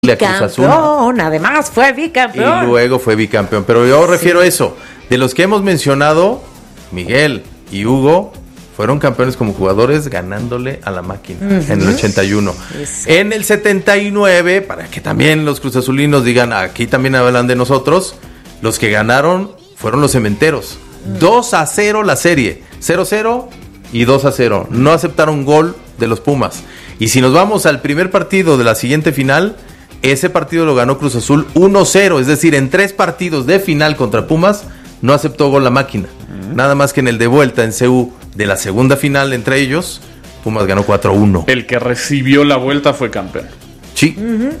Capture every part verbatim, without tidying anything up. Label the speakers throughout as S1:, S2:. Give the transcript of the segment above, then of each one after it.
S1: Bicampeón, además fue bicampeón.
S2: Y luego fue bicampeón. Pero yo refiero a sí. eso. De los que hemos mencionado, Miguel y Hugo fueron campeones como jugadores ganándole a la máquina uh-huh. en el ochenta y uno. Exacto. En el setenta y nueve, para que también los cruzazulinos digan, aquí también hablan de nosotros, los que ganaron fueron los cementeros. Uh-huh. dos a cero la serie. cero cero y dos a cero. No aceptaron gol de los Pumas. Y si nos vamos al primer partido de la siguiente final, ese partido lo ganó Cruz Azul uno cero, es decir, en tres partidos de final contra Pumas no aceptó gol la máquina. Uh-huh. Nada más que en el de vuelta en C U de la segunda final entre ellos, Pumas ganó cuatro uno.
S3: El que recibió la vuelta fue campeón.
S2: Sí.
S1: Uh-huh.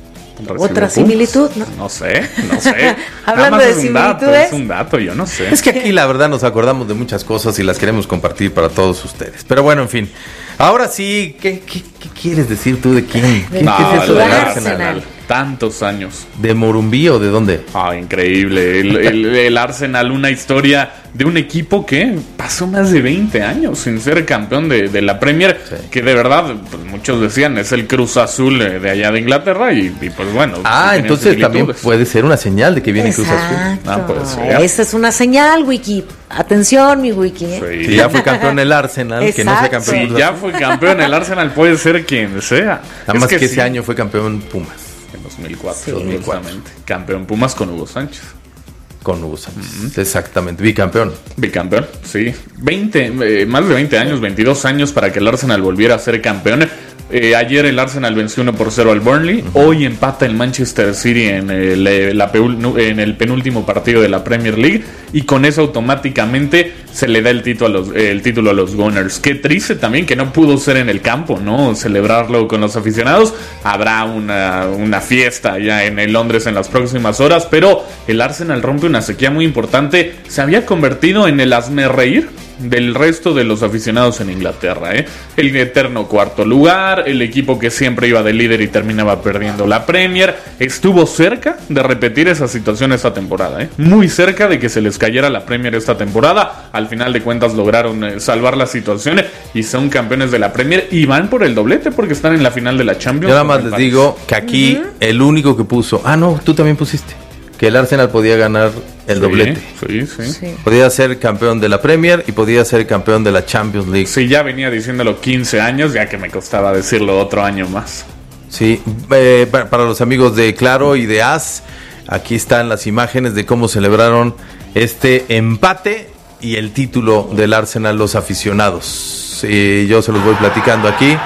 S1: Otra similitud, ¿no?
S3: No sé, no sé.
S1: Hablando de similitudes.
S3: Dato, es un dato, yo no sé.
S2: Es que aquí la verdad nos acordamos de muchas cosas y las queremos compartir para todos ustedes. Pero bueno, en fin. Ahora sí, ¿qué, qué, qué quieres decir tú de quién? ¿Qué,
S3: no,
S2: ¿qué es eso
S3: del
S2: Arsenal?
S3: Arsenal? Tantos años.
S2: ¿De Morumbí o de dónde?
S3: Ah, increíble. El, el, el Arsenal, una historia de un equipo que pasó más de veinte años sin ser campeón de, de la Premier, sí. que de verdad, pues, muchos decían, es el Cruz Azul de allá de Inglaterra y, y pues bueno.
S2: Ah, entonces también puede ser una señal de que viene
S1: Exacto.
S2: Cruz Azul.
S3: Ah, puede ser.
S1: Esa es una señal, Wiki. Atención, mi Wiki. ¿eh?
S2: Sí. Si ya fue campeón el Arsenal,
S1: Exacto.
S2: que no sea campeón
S3: Si
S2: Cruz
S3: ya
S2: Azul.
S3: fue campeón el Arsenal, puede ser quien sea.
S2: Nada
S3: es
S2: más que, que
S3: sí.
S2: ese año fue campeón Pumas.
S3: En dos mil cuatro,
S1: sí.
S3: dos mil cuatro. Campeón Pumas con Hugo Sánchez.
S2: Con Hugo Sánchez, uh-huh. exactamente, bicampeón.
S3: Bicampeón, sí. veinte, eh, más de veinte años, veintidós años para que el Arsenal volviera a ser campeón. Eh, ayer el Arsenal venció uno por cero al Burnley. Uh-huh. Hoy empata el Manchester City en el, la peul, en el penúltimo partido de la Premier League. Y con eso automáticamente se le da el título a los, eh, el título a los Gunners. Qué triste también que no pudo ser en el campo, ¿no? Celebrarlo con los aficionados. Habrá una, una fiesta ya en el Londres en las próximas horas. Pero el Arsenal rompe una sequía muy importante. Se había convertido en el hazmerreír del resto de los aficionados en Inglaterra, ¿eh? El eterno cuarto lugar, el equipo que siempre iba de líder y terminaba perdiendo la Premier, estuvo cerca de repetir esa situación esta temporada, ¿eh? Muy cerca de que se les cayera la Premier esta temporada. Al final de cuentas lograron eh, salvar la situación y son campeones de la Premier y van por el doblete porque están en la final de la Champions.
S2: Yo nada más les París. digo que aquí uh-huh. el único que puso, ah no, tú también pusiste que el Arsenal podía ganar el sí, doblete.
S3: Sí, sí,
S1: sí.
S2: Podía ser campeón de la Premier y podía ser campeón de la Champions League.
S3: Sí, ya venía diciéndolo quince años, ya que me costaba decirlo otro año más.
S2: Sí, eh, para, para los amigos de Claro y de As, aquí están las imágenes de cómo celebraron este empate y el título del Arsenal los aficionados. Sí, yo se los voy platicando aquí.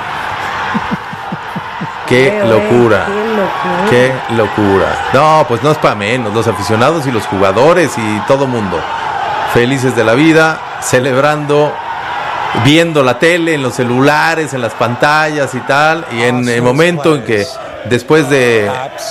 S2: ¡Qué locura!
S1: ¡Qué locura!
S2: ¡Qué locura! No, pues no es para menos. Los aficionados y los jugadores y todo mundo felices de la vida, celebrando, viendo la tele en los celulares, en las pantallas y tal. Y en el momento en que después de...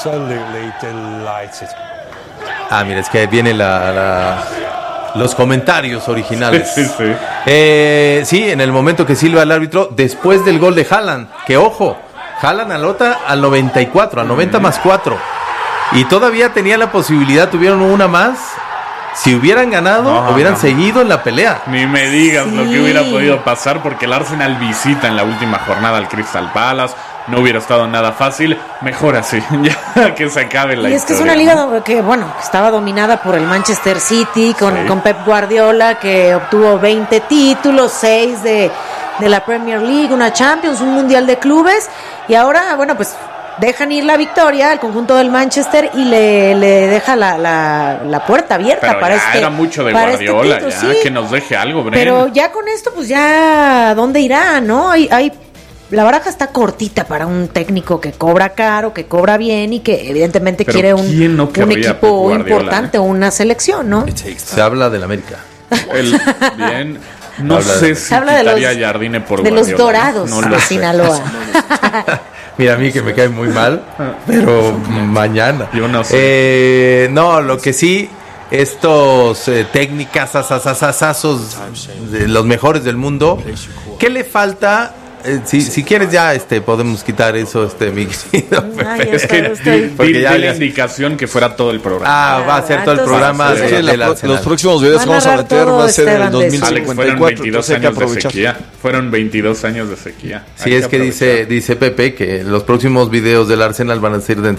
S2: Ah, mira, es que viene la... la... los comentarios originales.
S3: Sí, sí.
S2: Eh, sí, en el momento que silba el árbitro, después del gol de Haaland, que ojo, Haaland anota al noventa y cuatro, al noventa más cuatro. Y todavía tenía la posibilidad, tuvieron una más. Si hubieran ganado, no, hubieran no. seguido en la pelea.
S3: Ni me digas
S1: sí.
S3: lo que hubiera podido pasar, porque el Arsenal visita en la última jornada al Crystal Palace. No hubiera estado nada fácil. Mejor así, ya que se acabe la historia.
S1: Y es que es una liga ¿no? que, bueno, estaba dominada por el Manchester City, con, sí. con Pep Guardiola, que obtuvo veinte títulos, seis de, de la Premier League, una Champions, un Mundial de Clubes. Y ahora, bueno, pues dejan ir la victoria al conjunto del Manchester y le, le deja la, la, la puerta abierta.
S3: Pero
S1: para
S3: ya
S1: este
S3: era mucho de Guardiola,
S1: este título,
S3: ya,
S1: sí.
S3: que nos deje algo, Bren.
S1: Pero ya con esto, pues ya, ¿dónde irá, no? Hay... hay La baraja está cortita para un técnico que cobra caro, que cobra bien y que evidentemente
S3: pero
S1: quiere un,
S3: no
S1: un equipo
S3: Guardiola,
S1: importante o eh? una selección, ¿no?
S2: Se habla del América.
S3: El, bien, no
S2: habla
S3: sé
S2: de,
S3: si quitaría a Jardine por
S1: de
S3: Guardiola.
S1: los Dorados
S3: no
S1: de Sinaloa.
S2: Mira, a mí que me cae muy mal, pero mañana.
S3: Yo no sé.
S2: Eh, no, lo que sí, estos eh, técnicas, asasasazos, de los mejores del mundo, ¿qué le falta eh, si, si quieres ya este podemos quitar eso, este mi querido
S1: Ay,
S3: Es que
S1: estoy-
S3: di,
S2: Porque
S3: di
S2: ya-
S3: la
S2: ya-
S3: indicación que fuera todo el programa.
S2: Ah, va a ser todo el
S1: Entonces,
S2: programa
S1: sí,
S2: de,
S1: sí,
S2: del
S4: la pro-
S2: Arsenal.
S4: los próximos videos
S1: Va a
S4: que vamos a
S1: narrar
S4: meter
S1: todo
S4: va a ser en el
S1: Esteban de
S3: Alex, fueron
S4: dos mil cincuenta y cuatro,
S3: veintidós
S4: entonces hay que
S3: años de
S4: aprovechar.
S3: sequía. Fueron veintidós años de sequía.
S2: Sí,
S3: Hay
S2: es que dice
S3: aprovechar.
S2: dice Pepe que los próximos videos del Arsenal van a ser dentro